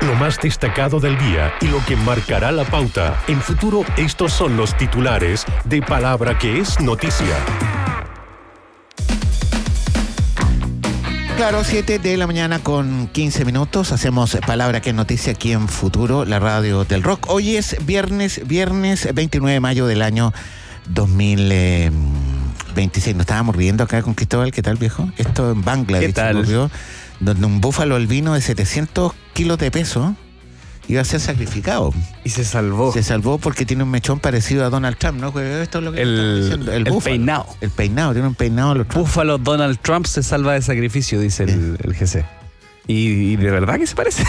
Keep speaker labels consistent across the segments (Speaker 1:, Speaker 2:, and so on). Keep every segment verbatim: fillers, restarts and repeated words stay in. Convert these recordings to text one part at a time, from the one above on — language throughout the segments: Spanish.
Speaker 1: Lo más destacado del día y lo que marcará la pauta. En Futuro, estos son los titulares de Palabra que es noticia.
Speaker 2: Claro, siete de la mañana con quince minutos. Hacemos Palabra que es noticia aquí en Futuro, la radio del rock. Hoy es viernes, viernes veintinueve de mayo del año dos mil veintiséis. Nos estábamos riendo acá con Cristóbal. ¿Qué tal, viejo? Esto en Bangladesh ocurrió, donde un búfalo albino de setecientos kilos de peso iba a ser sacrificado.
Speaker 3: Y se salvó.
Speaker 2: Se salvó porque tiene un mechón parecido a Donald Trump, ¿no? Esto es lo que
Speaker 3: el,
Speaker 2: están diciendo. El,
Speaker 3: el
Speaker 2: búfalo,
Speaker 3: peinado.
Speaker 2: El peinado, tiene un peinado. Los
Speaker 3: búfalo Donald Trump se salva de sacrificio, dice sí. el, el G C. Y, y de verdad que se parece.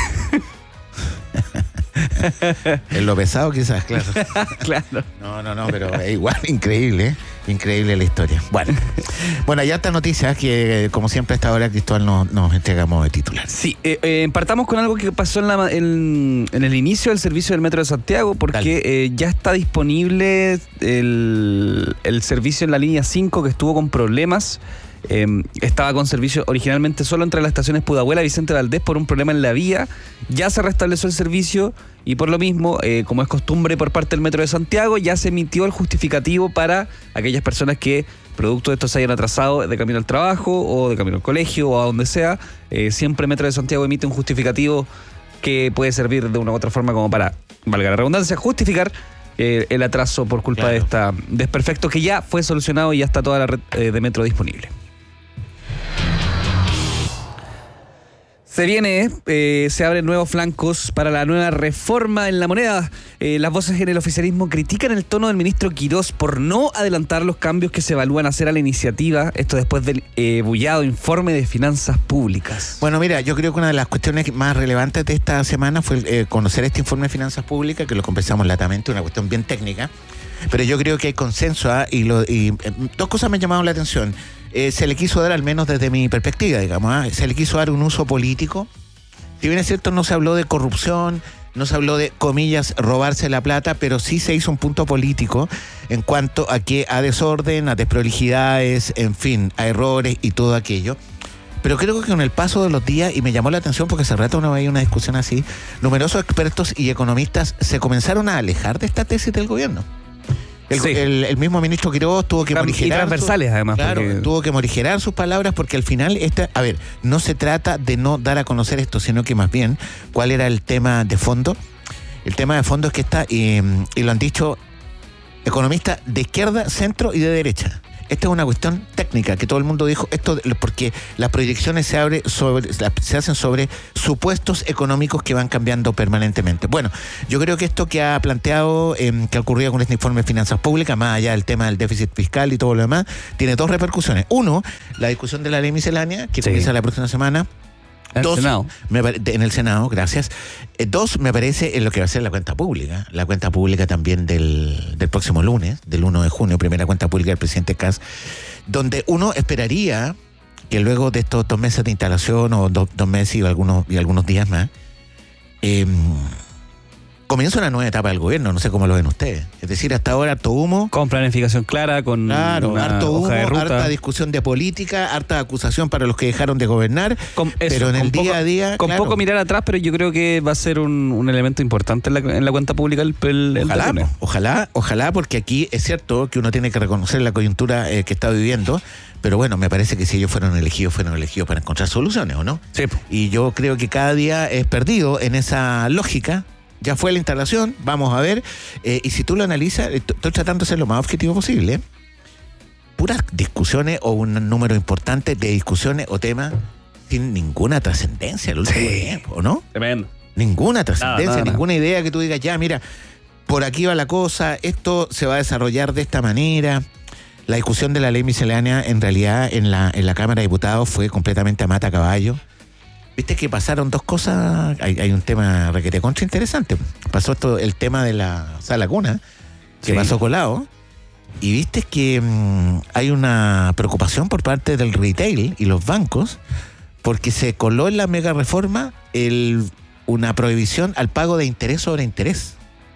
Speaker 2: En lo pesado quizás, claro.
Speaker 3: Claro.
Speaker 2: No, no, no, pero es igual, increíble, ¿eh? Increíble la historia. Bueno, bueno, ya estas noticias que, como siempre, a esta hora, Cristóbal, nos, nos entregamos de titular.
Speaker 3: Sí, eh, eh, partamos con algo que pasó en, la, en, en el inicio del servicio del Metro de Santiago, porque eh, ya está disponible el, el servicio en la línea cinco que estuvo con problemas. Eh, estaba con servicio originalmente solo entre las estaciones Pudahuela y Vicente Valdés por un problema en la vía. Ya se restableció el servicio y por lo mismo, eh, como es costumbre por parte del Metro de Santiago, ya se emitió el justificativo para aquellas personas que producto de esto se hayan atrasado de camino al trabajo o de camino al colegio o a donde sea. Eh, siempre Metro de Santiago emite un justificativo que puede servir de una u otra forma como para, valga la redundancia, justificar eh, el atraso por culpa claro. de esta desperfecto que ya fue solucionado y ya está toda la red eh, de Metro disponible. Se viene, eh, se abren nuevos flancos para la nueva reforma en la moneda. Eh, las voces en el oficialismo critican el tono del ministro Quirós por no adelantar los cambios que se evalúan hacer a la iniciativa, esto después del eh, bullado informe de finanzas públicas.
Speaker 2: Bueno, mira, yo creo que una de las cuestiones más relevantes de esta semana fue eh, conocer este informe de finanzas públicas, que lo conversamos latamente, una cuestión bien técnica, pero yo creo que hay consenso ¿eh? y, lo, y eh, dos cosas me han llamado la atención. Eh, se le quiso dar, al menos desde mi perspectiva, digamos, ¿eh? se le quiso dar un uso político. Si bien es cierto, no se habló de corrupción, no se habló de, comillas, robarse la plata, pero sí se hizo un punto político en cuanto a que a desorden, a desprolijidades, en fin, a errores y todo aquello. Pero creo que con el paso de los días, y me llamó la atención porque hace rato no veía una discusión así, numerosos expertos y economistas se comenzaron a alejar de esta tesis del gobierno. El, sí. el, el mismo ministro Quirós tuvo que morigerar.
Speaker 3: Y transversales, su, además.
Speaker 2: Claro, porque... tuvo que morigerar sus palabras porque al final, esta, a ver, no se trata de no dar a conocer esto, sino que más bien, ¿cuál era el tema de fondo? El tema de fondo es que está, y, y lo han dicho economistas de izquierda, centro y de derecha. Esta es una cuestión técnica que todo el mundo dijo, esto porque las proyecciones se, abre sobre, se hacen sobre supuestos económicos que van cambiando permanentemente. Bueno, yo creo que esto que ha planteado, eh, que ha ocurrido con este informe de finanzas públicas, más allá del tema del déficit fiscal y todo lo demás, tiene dos repercusiones. Uno, la discusión de la ley miscelánea, que sí. comienza la próxima semana.
Speaker 3: En
Speaker 2: Dos,
Speaker 3: el Senado.
Speaker 2: Me, en el Senado, gracias. Eh, dos, me parece en lo que va a ser la cuenta pública. La cuenta pública también del, del próximo lunes, del primero de junio, primera cuenta pública del presidente Kast, donde uno esperaría que luego de estos dos meses de instalación, o do, dos meses y algunos, y algunos días más, eh, comienza una nueva etapa del gobierno, no sé cómo lo ven ustedes. Es decir, hasta ahora harto humo.
Speaker 3: Con planificación clara, con
Speaker 2: claro,
Speaker 3: una
Speaker 2: harto humo,
Speaker 3: hoja de ruta.
Speaker 2: Harta discusión de política, harta acusación para los que dejaron de gobernar, con eso, pero en el día
Speaker 3: poco,
Speaker 2: a día...
Speaker 3: Con
Speaker 2: claro.
Speaker 3: poco mirar atrás, pero yo creo que va a ser un, un elemento importante en la, en la cuenta pública el, el, el
Speaker 2: Ojalá, el ojalá, ojalá, porque aquí es cierto que uno tiene que reconocer la coyuntura eh, que está viviendo, pero bueno, me parece que si ellos fueron elegidos, fueron elegidos para encontrar soluciones, ¿o no?
Speaker 3: Sí.
Speaker 2: Y yo creo que cada día es perdido en esa lógica. Ya fue la instalación, vamos a ver. Eh, y si tú lo analizas, estoy tratando de ser lo más objetivo posible. ¿eh? Puras discusiones o un número importante de discusiones o temas sin ninguna trascendencia el último
Speaker 3: sí.
Speaker 2: tiempo, ¿o no?
Speaker 3: Tremendo.
Speaker 2: Ninguna trascendencia,
Speaker 3: nada, nada,
Speaker 2: ninguna
Speaker 3: nada.
Speaker 2: idea que tú digas, ya, mira, por aquí va la cosa, esto se va a desarrollar de esta manera. La discusión de la ley miscelánea, en realidad, en la, en la Cámara de Diputados fue completamente a mata caballo. Viste que pasaron dos cosas, hay, hay un tema requete contra interesante. Pasó esto, el tema de la sala cuna, que sí. pasó colado, y viste que mmm, hay una preocupación por parte del retail y los bancos, porque se coló en la mega reforma el, una prohibición al pago de interés sobre interés.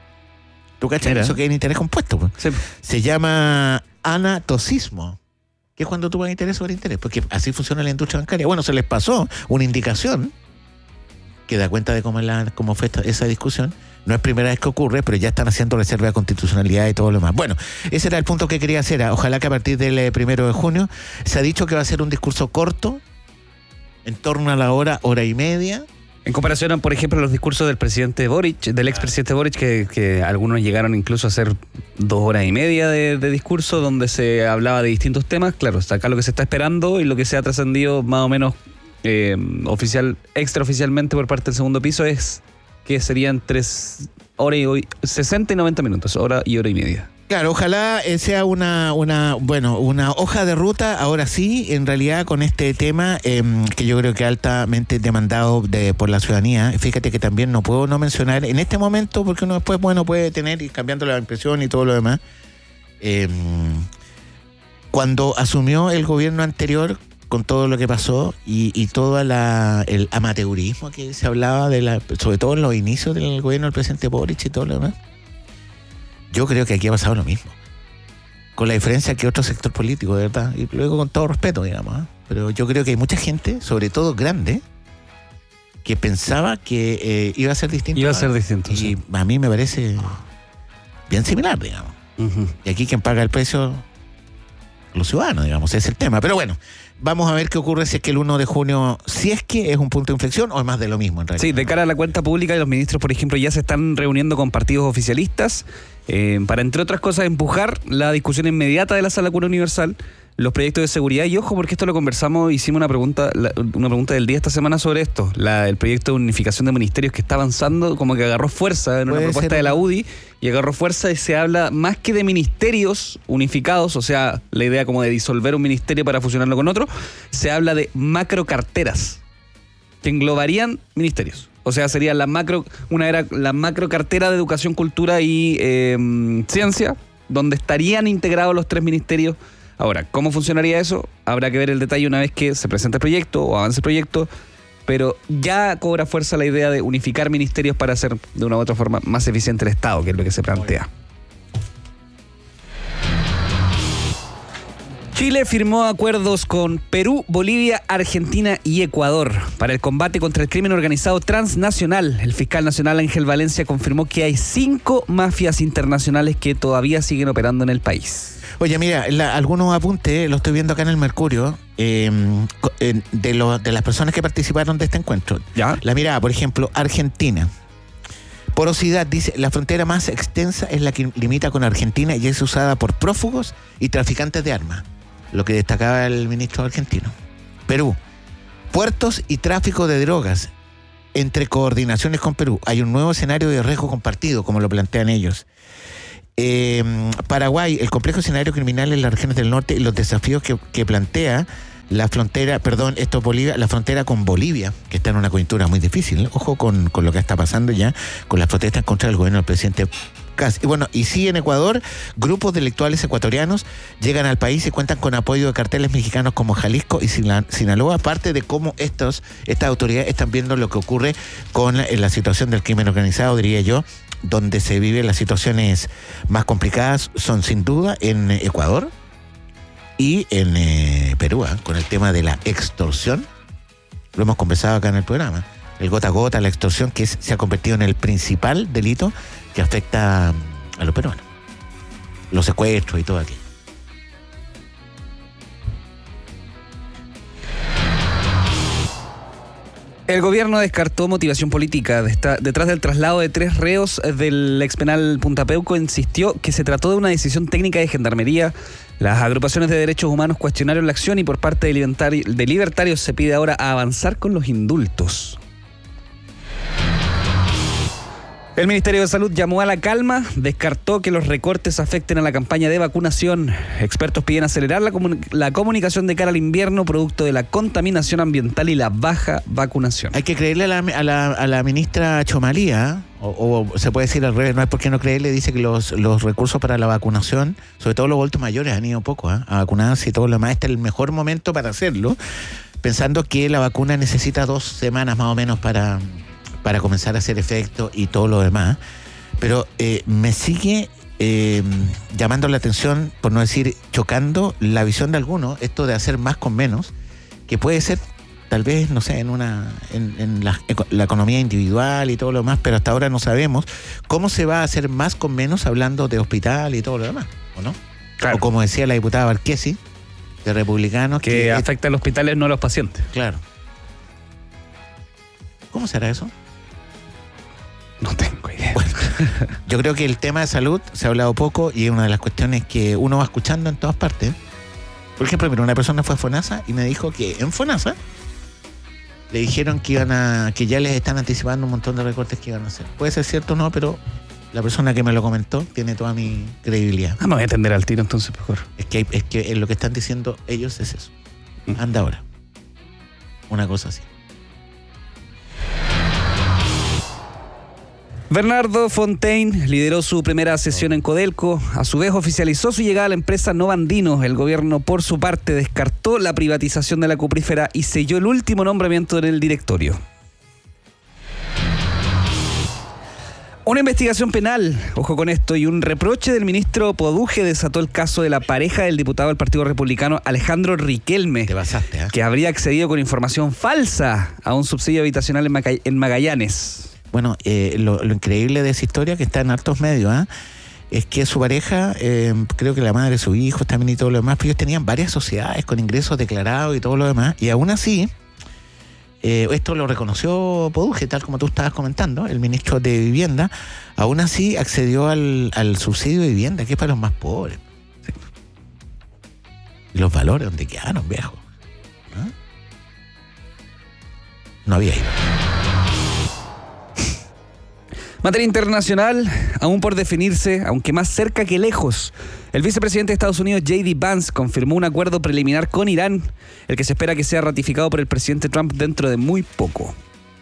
Speaker 2: ¿Tú cachas eso que es interés compuesto? Pues? Sí. Se llama anatocismo. Que es cuando tú pagas interés sobre interés, porque así funciona la industria bancaria. Bueno, se les pasó una indicación que da cuenta de cómo, es la, cómo fue esta, esa discusión. No es primera vez que ocurre, pero ya están haciendo reserva de constitucionalidad y todo lo demás. Bueno, ese era el punto que quería hacer. Ojalá que a partir del eh, primero de junio se ha dicho que va a ser un discurso corto, en torno a la hora, hora y media.
Speaker 3: En comparación, por ejemplo, a los discursos del presidente Boric, del expresidente Boric, que, que algunos llegaron incluso a ser dos horas y media de, de discurso, donde se hablaba de distintos temas. Claro, está acá lo que se está esperando y lo que se ha trascendido más o menos eh, oficial, extraoficialmente por parte del segundo piso es que serían tres horas y sesenta y noventa minutos, hora y hora y media.
Speaker 2: Claro, ojalá sea una, una, bueno, una hoja de ruta, ahora sí, en realidad con este tema eh, que yo creo que altamente demandado de, por la ciudadanía. Fíjate que también no puedo no mencionar en este momento, porque uno después, bueno, puede tener, ir cambiando la impresión y todo lo demás. Eh, cuando asumió el gobierno anterior, con todo lo que pasó y, y todo la, el amateurismo que se hablaba, de la, sobre todo en los inicios del gobierno del presidente Boric y todo lo demás, yo creo que aquí ha pasado lo mismo. Con la diferencia que otro sector político, de verdad, y luego con todo respeto, digamos, ¿eh? Pero yo creo que hay mucha gente, sobre todo grande, que pensaba que eh, iba a ser distinto.
Speaker 3: Iba a ser distinto,
Speaker 2: Y
Speaker 3: sí.
Speaker 2: a mí me parece bien similar, digamos.
Speaker 3: Uh-huh.
Speaker 2: Y aquí quien paga el precio, los ciudadanos, digamos, ese es el tema. Pero bueno, vamos a ver qué ocurre si es que el uno de junio, si es que es un punto de inflexión o es más de lo mismo en realidad.
Speaker 3: Sí, de cara a la cuenta pública, los ministros, por ejemplo, ya se están reuniendo con partidos oficialistas eh, para, entre otras cosas, empujar la discusión inmediata de la Sala Cura Universal, los proyectos de seguridad. Y ojo, porque esto lo conversamos, hicimos una pregunta la, una pregunta del día esta semana sobre esto. La, el proyecto de unificación de ministerios que está avanzando, como que agarró fuerza en una propuesta ser... de la U D I, y agarró fuerza y se habla más que de ministerios unificados, o sea, la idea como de disolver un ministerio para fusionarlo con otro, se habla de macrocarteras que englobarían ministerios. O sea, sería la macro, una era la macro cartera de educación, cultura y eh, ciencia, donde estarían integrados los tres ministerios. Ahora, ¿cómo funcionaría eso? Habrá que ver el detalle una vez que se presente el proyecto o avance el proyecto, pero ya cobra fuerza la idea de unificar ministerios para hacer de una u otra forma más eficiente el Estado, que es lo que se plantea. Chile firmó acuerdos con Perú, Bolivia, Argentina y Ecuador para el combate contra el crimen organizado transnacional. El fiscal nacional Ángel Valencia confirmó que hay cinco mafias internacionales que todavía siguen operando en el país.
Speaker 2: Oye, mira, la, algunos apuntes, lo estoy viendo acá en el Mercurio, eh, de, lo, de las personas que participaron de este encuentro.
Speaker 3: ¿Ya?
Speaker 2: La mirada, por ejemplo, Argentina. Porosidad, dice, la frontera más extensa es la que limita con Argentina y es usada por prófugos y traficantes de armas, lo que destacaba el ministro argentino. Perú, puertos y tráfico de drogas, entre coordinaciones con Perú. Hay un nuevo escenario de riesgo compartido, como lo plantean ellos. Eh, Paraguay, el complejo escenario criminal en las regiones del norte y los desafíos que, que plantea la frontera, perdón, esto es Bolivia, la frontera con Bolivia, que está en una coyuntura muy difícil. Ojo con, con lo que está pasando ya, con las protestas contra el gobierno del presidente Kast. Y bueno, y sí, en Ecuador, grupos delictuales ecuatorianos llegan al país y cuentan con apoyo de carteles mexicanos como Jalisco y Sinaloa, aparte de cómo estos, estas autoridades están viendo lo que ocurre con la, la situación del crimen organizado, diría yo, donde se viven las situaciones más complicadas son sin duda en Ecuador y en eh, Perú, ¿eh? Con el tema de la extorsión. Lo hemos conversado acá en el programa. El gota a gota, la extorsión, que es, se ha convertido en el principal delito que afecta a los peruanos. Los secuestros y todo aquello.
Speaker 3: El gobierno descartó motivación política. Detrás del traslado de tres reos del expenal Punta Peuco, insistió que se trató de una decisión técnica de gendarmería. Las agrupaciones de derechos humanos cuestionaron la acción y por parte de libertarios, de libertarios se pide ahora avanzar con los indultos. El Ministerio de Salud llamó a la calma, descartó que los recortes afecten a la campaña de vacunación. Expertos piden acelerar la, comun- la comunicación de cara al invierno, producto de la contaminación ambiental y la baja vacunación.
Speaker 2: Hay que creerle a la, a la, a la ministra Chomalía, o, o se puede decir al revés, no hay por qué no creerle, dice que los, los recursos para la vacunación, sobre todo los adultos mayores, han ido poco ¿eh? a vacunarse y todo lo demás. Este es el mejor momento para hacerlo, pensando que la vacuna necesita dos semanas más o menos para... para comenzar a hacer efecto y todo lo demás. Pero eh, me sigue eh, llamando la atención, por no decir chocando, la visión de algunos, esto de hacer más con menos, que puede ser tal vez, no sé, en una en, en la, la economía individual y todo lo demás, pero hasta ahora no sabemos cómo se va a hacer más con menos hablando de hospital y todo lo demás, ¿o no?
Speaker 3: Claro.
Speaker 2: O como decía la diputada Barquesi, de Republicanos,
Speaker 3: que,
Speaker 2: que
Speaker 3: afecta a los hospitales, no a los pacientes.
Speaker 2: Claro. ¿Cómo será eso?
Speaker 3: No tengo idea.
Speaker 2: Bueno, yo creo que el tema de salud se ha hablado poco y es una de las cuestiones que uno va escuchando en todas partes. Por ejemplo, mira, una persona fue a FONASA y me dijo que en FONASA le dijeron que iban a que ya les están anticipando un montón de recortes que iban a hacer. Puede ser cierto o no, pero la persona que me lo comentó tiene toda mi credibilidad.
Speaker 3: Ah, me voy a atender al tiro entonces mejor.
Speaker 2: Es que, hay, es que lo que están diciendo ellos es eso. Anda ahora. Una cosa así.
Speaker 3: Bernardo Fontaine lideró su primera sesión en Codelco. A su vez oficializó su llegada a la empresa Novandino. El gobierno, por su parte, descartó la privatización de la cuprífera y selló el último nombramiento en el directorio. Una investigación penal, ojo con esto, y un reproche del ministro Poduje desató el caso de la pareja del diputado del Partido Republicano Alejandro Riquelme.
Speaker 2: Te basaste, ¿eh?
Speaker 3: Que habría accedido con información falsa a un subsidio habitacional en, Maca- en Magallanes.
Speaker 2: Bueno, eh, lo, lo increíble de esa historia que está en hartos medios, ¿eh? es que su pareja, eh, creo que la madre de su hijo también y todo lo demás, pero ellos tenían varias sociedades con ingresos declarados y todo lo demás, y aún así, eh, esto lo reconoció Poduje, tal como tú estabas comentando, el ministro de Vivienda, aún así accedió al, al subsidio de vivienda, que es para los más pobres. Sí. Y los valores, ¿dónde quedaron, viejo? ¿Ah? No había ido.
Speaker 3: Materia internacional, aún por definirse, aunque más cerca que lejos. El vicepresidente de Estados Unidos, J D Vance, confirmó un acuerdo preliminar con Irán, el que se espera que sea ratificado por el presidente Trump dentro de muy poco.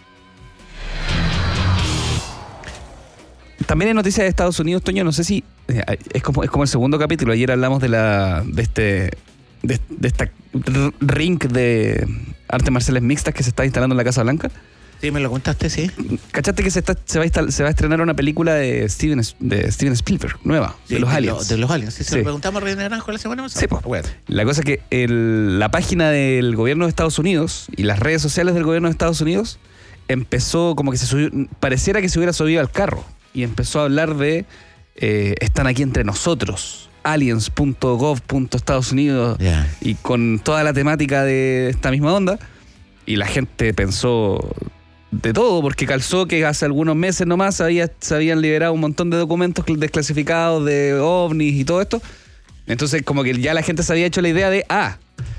Speaker 3: También en noticias de Estados Unidos, Toño, no sé si es como, es como el segundo capítulo. Ayer hablamos de la de este de, de esta ring de artes marciales mixtas que se está instalando en la Casa Blanca.
Speaker 2: Sí, me lo contaste, sí.
Speaker 3: ¿Cachaste que se, está, se, va a instal, se va a estrenar una película de Steven, de Steven Spielberg, nueva,
Speaker 2: sí,
Speaker 3: de los
Speaker 2: de
Speaker 3: aliens?
Speaker 2: Lo, de los aliens, sí,
Speaker 3: sí.
Speaker 2: Se lo preguntamos a René Naranjo la semana pasada.
Speaker 3: Sí, pues, bueno. La cosa es que el, la página del gobierno de Estados Unidos y las redes sociales del gobierno de Estados Unidos empezó como que se subió, pareciera que se hubiera subido al carro y empezó a hablar de eh, están aquí entre nosotros, aliens punto gov punto estados unidos, yeah. Y con toda la temática de esta misma onda, y la gente pensó de todo, porque calzó que hace algunos meses nomás había, se habían liberado un montón de documentos desclasificados de ovnis y todo esto. Entonces como que ya la gente se había hecho la idea de, ah,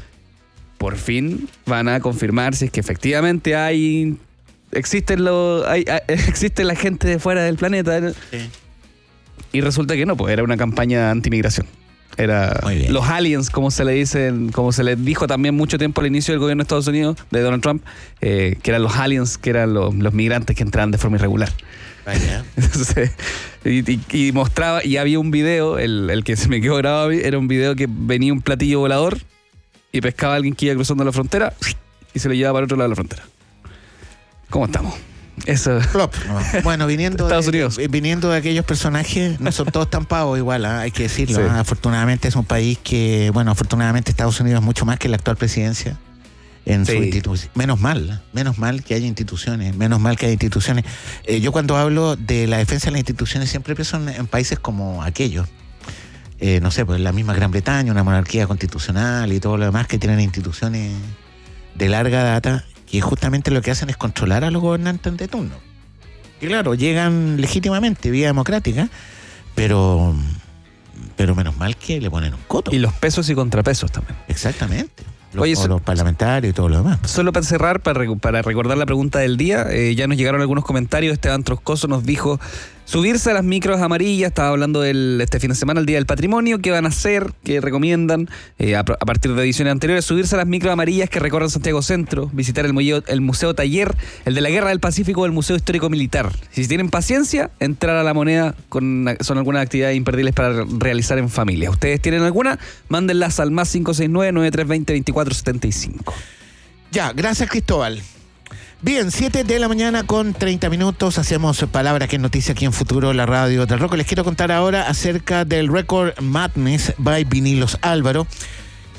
Speaker 3: por fin van a confirmar si es que efectivamente hay, existen los, hay, hay, existe la gente de fuera del planeta. Sí. Y resulta que no, pues era una campaña anti-migración. Era los aliens, como se le dicen, como se les dijo también mucho tiempo al inicio del gobierno de Estados Unidos, de Donald Trump, eh, que eran los aliens, que eran los, los migrantes que entraban de forma irregular. Vaya. Entonces, y, y, y mostraba, y había un video, el, el que se me quedó grabado, era un video que venía un platillo volador y pescaba a alguien que iba cruzando la frontera y se lo llevaba para el otro lado de la frontera. ¿Cómo estamos? Eso.
Speaker 2: Plop. Bueno, viniendo
Speaker 3: Estados
Speaker 2: de,
Speaker 3: Unidos.
Speaker 2: viniendo de aquellos personajes, no son todos tan pavos igual, ¿eh? Hay que decirlo. Sí. ¿eh? Afortunadamente es un país que, bueno, afortunadamente Estados Unidos es mucho más que la actual presidencia en sí. su institución. Menos mal, menos mal que haya instituciones, menos mal que haya instituciones. Eh, yo cuando hablo de la defensa de las instituciones siempre pienso en, en países como aquellos. Eh, no sé, pues la misma Gran Bretaña, una monarquía constitucional y todo lo demás que tienen instituciones de larga data, que justamente lo que hacen es controlar a los gobernantes de turno. Y claro, llegan legítimamente, vía democrática, pero, pero menos mal que le ponen un coto.
Speaker 3: Y los pesos y contrapesos también.
Speaker 2: Exactamente. Los,
Speaker 3: Oye,
Speaker 2: o los parlamentarios y todo lo demás.
Speaker 3: Solo para cerrar, para, para recordar la pregunta del día, eh, ya nos llegaron algunos comentarios. Esteban Troscoso nos dijo subirse a las micros amarillas. Estaba hablando del, este fin de semana, el Día del Patrimonio. ¿Qué van a hacer? ¿Qué recomiendan? Eh, a, a partir de ediciones anteriores, subirse a las micros amarillas que recorren Santiago Centro, visitar el museo, el museo Taller, el de la Guerra del Pacífico o el Museo Histórico Militar. Si tienen paciencia, entrar a La Moneda con, son algunas actividades imperdibles para realizar en familia. ¿Ustedes tienen alguna? Mándenlas al más cinco seis nueve, nueve tres dos cero, veinticuatro setenta y cinco.
Speaker 2: Ya, gracias Cristóbal. Bien, siete de la mañana con treinta minutos, hacemos Palabra que es noticia aquí en Futuro, la radio del rock. Les quiero contar ahora acerca del Record Madness by Vinilos Álvaro,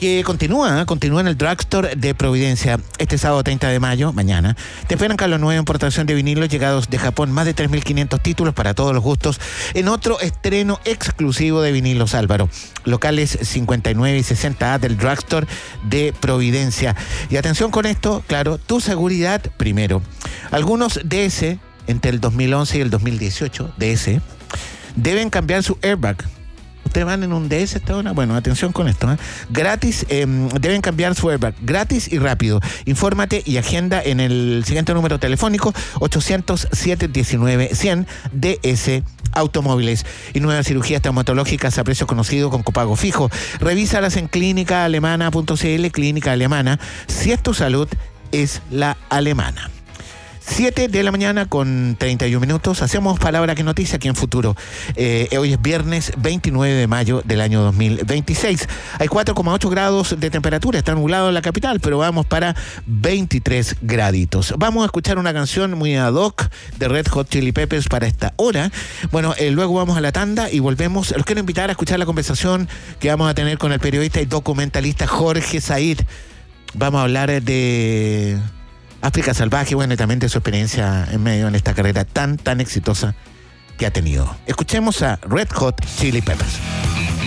Speaker 2: Que continúa, continúa en el Drugstore de Providencia este sábado treinta de mayo, mañana. Te esperan con la nueva importación de vinilos llegados de Japón, más de tres mil quinientos títulos para todos los gustos, en otro estreno exclusivo de Vinilos Álvaro. Locales cincuenta y nueve y sesenta A del Drugstore de Providencia. Y atención con esto, claro, tu seguridad primero. Algunos D S, entre el dos mil once y el dos mil dieciocho, D S, deben cambiar su airbag. Ustedes van en un D S esta hora, bueno, atención con esto, ¿eh? Gratis, eh, deben cambiar su airbag, gratis y rápido. Infórmate y agenda en el siguiente número telefónico, ochocientos siete diecinueve cien, D S Automóviles. Y nuevas cirugías traumatológicas a precio conocido con copago fijo. Revísalas en clínica alemana punto c l, Clínica Alemana. Si es tu salud, es la alemana. siete de la mañana con treinta y un minutos. Hacemos Palabra que Noticia aquí en Futuro. Eh, hoy es viernes veintinueve de mayo del año dos mil veintiséis. Hay cuatro coma ocho grados de temperatura. Está nublado en la capital, pero vamos para veintitrés graditos. Vamos a escuchar una canción muy ad hoc de Red Hot Chili Peppers para esta hora. Bueno, eh, luego vamos a la tanda y volvemos. Los quiero invitar a escuchar la conversación que vamos a tener con el periodista y documentalista Jorge Said. Vamos a hablar de África Salvaje, bueno, y también de su experiencia en medio en esta carrera tan, tan exitosa que ha tenido. Escuchemos a Red Hot Chili Peppers.